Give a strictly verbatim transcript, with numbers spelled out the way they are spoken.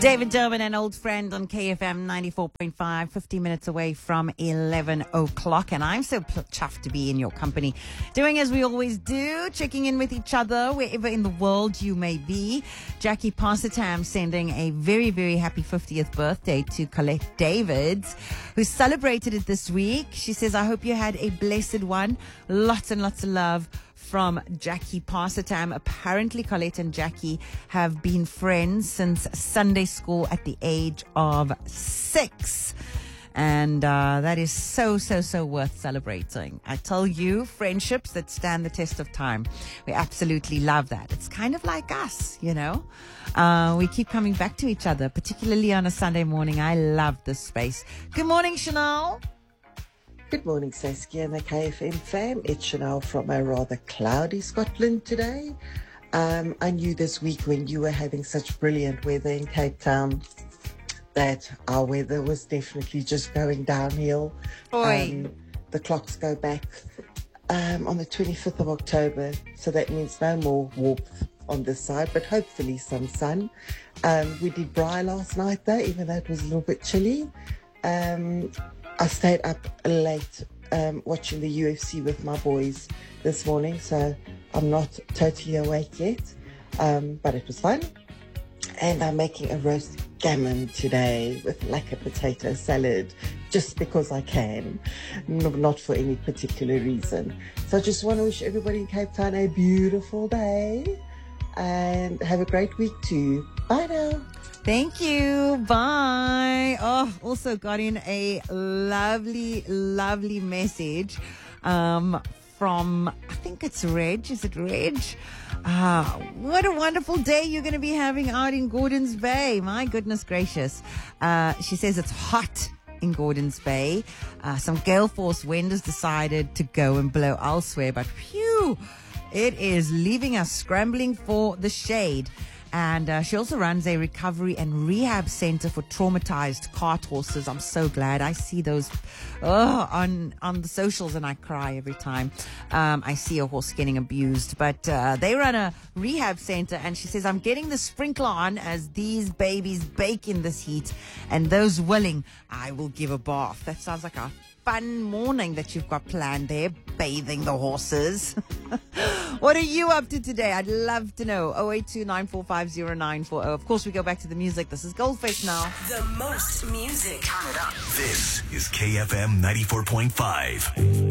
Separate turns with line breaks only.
David Durbin, an old friend on K F M ninety-four point five, fifty minutes away from eleven o'clock. And I'm so pl- chuffed to be in your company, doing as we always do, checking in with each other wherever in the world you may be. Jackie Passatam sending a very, very happy fiftieth birthday to Colette Davids, who celebrated it this week. She says, I hope you had a blessed one. Lots and lots of love from Jackie Passatam. Apparently, Colette and Jackie have been friends since Sunday school at the age of six. And uh, that is so, so, so worth celebrating. I tell you, friendships that stand the test of time. We absolutely love that. It's kind of like us, you know. Uh, we keep coming back to each other, particularly on a Sunday morning. I love this space. Good morning, Chanel.
Good morning, Saskia and the K F M fam. It's Chanel from a rather cloudy Scotland today. Um, I knew this week when you were having such brilliant weather in Cape Town that our weather was definitely just going downhill.
Oi.
Um, the clocks go back um, on the twenty-fifth of October, so that means no more warmth on this side, but hopefully some sun. Um, we did braai last night though, even though it was a little bit chilly. Um, I stayed up late um, watching the U F C with my boys this morning, so I'm not totally awake yet, um, but it was fun. And I'm making a roast gammon today with like a potato salad, just because I can, no, not for any particular reason. So I just want to wish everybody in Cape Town a beautiful day and have a great week too. Bye now.
Thank you. Bye. Oh, also got in a lovely, lovely message um, from, I think it's Reg. Is it Reg? Ah, what a wonderful day you're going to be having out in Gordons Bay. My goodness gracious. Uh, she says it's hot in Gordons Bay. Uh, some gale force wind has decided to go and blow elsewhere, but phew, it is leaving us scrambling for the shade. And uh, she also runs a recovery and rehab center for traumatized cart horses. I'm so glad. I see those oh, on on the socials and I cry every time um, I see a horse getting abused. But uh, they run a rehab center, and she says, I'm getting the sprinkler on as these babies bake in this heat, and those willing, I will give a bath. That sounds like a fun morning that you've got planned there, bathing the horses. What are you up to today? I'd love to know. oh eight two nine four five oh nine four oh. Of course, we go back to the music. This is Goldfish now.
The most music. Turn it up.
This is K F M ninety-four point five.